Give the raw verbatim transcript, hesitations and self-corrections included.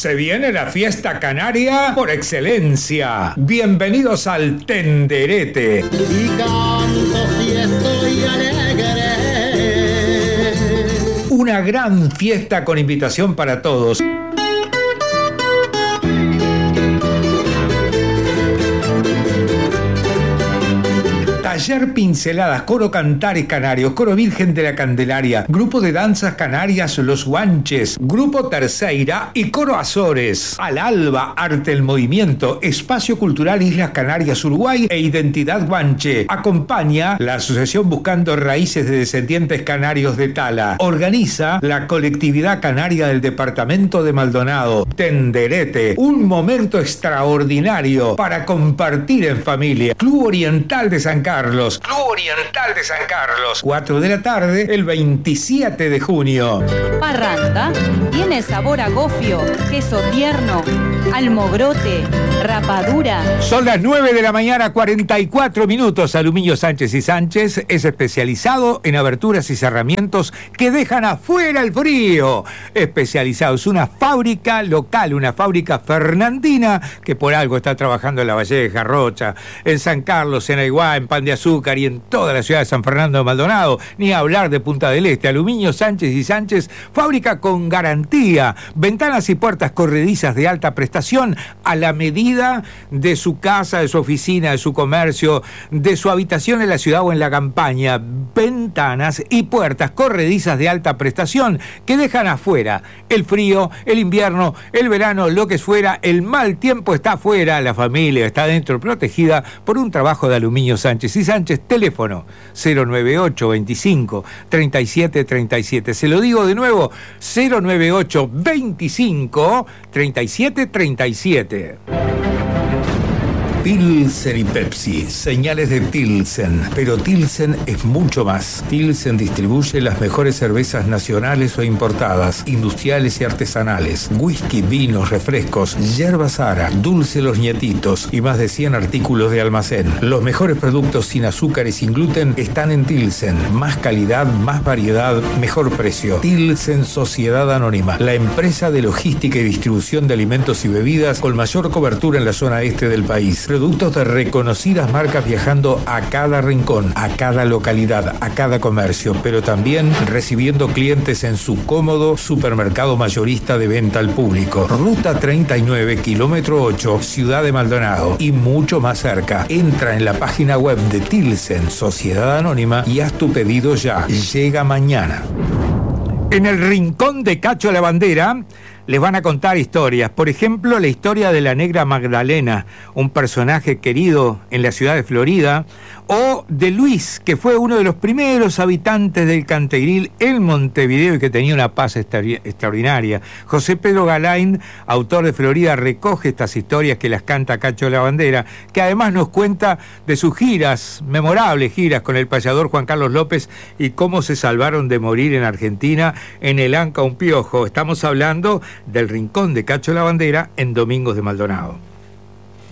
Se viene la fiesta canaria por excelencia. Bienvenidos al Tenderete. Y canto si estoy alegre. Una gran fiesta con invitación para todos. Taller Pinceladas, Coro Cantares Canarios, Coro Virgen de la Candelaria, Grupo de Danzas Canarias Los Guanches, Grupo Terceira y Coro Azores. Al Alba, Arte el Movimiento, Espacio Cultural Islas Canarias Uruguay e Identidad Guanche. Acompaña la Asociación Buscando Raíces de Descendientes Canarios de Tala. Organiza la Colectividad Canaria del Departamento de Maldonado. Tenderete, un momento extraordinario para compartir en familia. Club Oriental de San Carlos. Club Oriental de San Carlos. cuatro de la tarde, el veintisiete de junio. Parranda tiene sabor a gofio, queso tierno, almogrote, rapadura. Son las nueve de la mañana, cuarenta y cuatro minutos. Aluminio Sánchez y Sánchez es especializado en aberturas y cerramientos que dejan afuera el frío. Especializado, es una fábrica local, una fábrica fernandina que por algo está trabajando en la Valleja, Rocha, en San Carlos, en Aiguá, en Pan de Azúcar y en toda la ciudad de San Fernando de Maldonado, ni hablar de Punta del Este. Aluminio Sánchez y Sánchez, fábrica con garantía, ventanas y puertas corredizas de alta prestación a la medida de su casa, de su oficina, de su comercio, de su habitación en la ciudad o en la campaña. Ventanas y puertas corredizas de alta prestación que dejan afuera el frío, el invierno, el verano, lo que fuera, el mal tiempo está afuera, la familia está dentro, protegida por un trabajo de Aluminio Sánchez y Sánchez. Teléfono cero nueve ocho veinticinco treinta y siete treinta y siete. Se lo digo de nuevo, cero nueve ocho veinticinco treinta y siete treinta y siete. Pilsen y Pepsi, señales de Tilsen, pero Tilsen es mucho más. Tilsen distribuye las mejores cervezas nacionales o importadas, industriales y artesanales, whisky, vinos, refrescos, yerba Sara, dulce Los Nietitos y más de cien artículos de almacén. Los mejores productos sin azúcar y sin gluten están en Tilsen. Más calidad, más variedad, mejor precio. Tilsen Sociedad Anónima, la empresa de logística y distribución de alimentos y bebidas con mayor cobertura en la zona este del país. Productos de reconocidas marcas viajando a cada rincón, a cada localidad, a cada comercio, pero también recibiendo clientes en su cómodo supermercado mayorista de venta al público. Ruta treinta y nueve, kilómetro ocho, Ciudad de Maldonado y mucho más cerca. Entra en la página web de Tilsen Sociedad Anónima y haz tu pedido ya. Llega mañana. En el rincón de Cacho la Bandera les van a contar historias. Por ejemplo, la historia de la Negra Magdalena, un personaje querido en la ciudad de Florida, o de Luis, que fue uno de los primeros habitantes del Cantegril en Montevideo y que tenía una paz extraordinaria. José Pedro Galain, autor de Florida, recoge estas historias que las canta Cacho la Bandera, que además nos cuenta de sus giras, memorables giras con el payador Juan Carlos López y cómo se salvaron de morir en Argentina en el Anca un Piojo. Estamos hablando del rincón de Cacho la Bandera en Domingos de Maldonado.